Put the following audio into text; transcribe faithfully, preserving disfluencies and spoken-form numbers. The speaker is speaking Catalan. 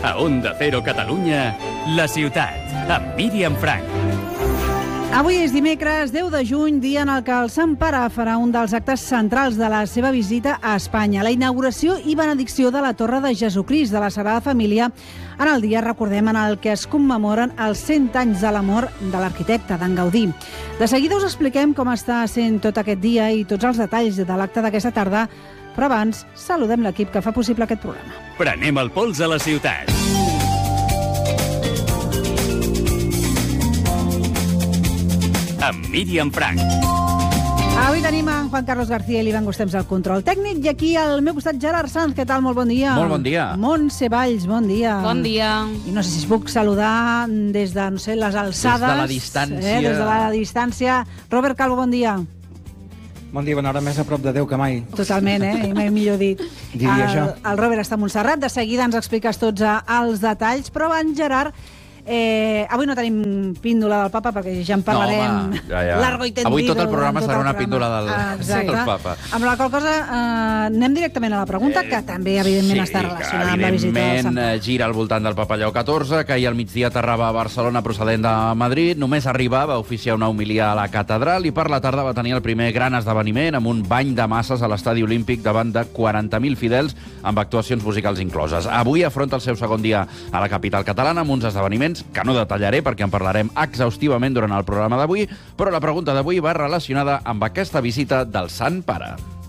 A Onda Cero Catalunya, La Ciutat, amb Míriam Frank. Avui és dimecres, deu de juny, dia en el que el Sant Pare farà un dels actes centrals de la seva visita a Espanya, la inauguració i benedicció de la Torre de Jesucrist de la Sagrada Família, en el dia, recordem, en el que es commemoren els cent anys de la mort de l'arquitecte, d'en Gaudí. De seguida us expliquem com està sent tot aquest dia i tots els detalls de l'acte d'aquesta tarda, però abans saludem l'equip que fa possible aquest programa. Prenem el pols a la ciutat. Amb Míriam Frank. Avui tenim en Juan Carlos García i l'Ivan Gustems al control tècnic i aquí al meu costat Gerard Sanz. Què tal? Molt bon dia. Molt bon dia. Montse Valls, bon dia. Bon dia. I no sé si es puc saludar des de, no sé, les alçades. Des de la distància. Eh, des de la distància. Robert Calvo, bon dia. Bon dia, bona hora, més a prop de Déu que mai. Totalment, eh? I mai millor dit. Diria el, això. El Robert està a Montserrat. De seguida ens expliques tots els detalls, però abans, Gerard, Eh, avui no tenim píndola del papa perquè ja en parlarem no, ja, ja. largo i tendido. Avui tot el programa tot serà el una programa. píndola del, ah, del papa. Amb la qual cosa eh, anem directament a la pregunta, eh, que també evidentment sí, està relacionada amb la visita del Sant Pare. Gira al voltant del papa Lleó catorze, que ahir al migdia aterrava a Barcelona procedent de Madrid. Només arribar va oficiar una homilia a la catedral i per la tarda va tenir el primer gran esdeveniment amb un bany de masses a l'estadi olímpic davant de quaranta mil fidels amb actuacions musicals incloses. Avui afronta el seu segon dia a la capital catalana amb uns esdeveniments que no detallaré perquè en parlarem exhaustivament durant el programa d'avui, però la pregunta d'avui va relacionada amb aquesta visita del Sant Pare.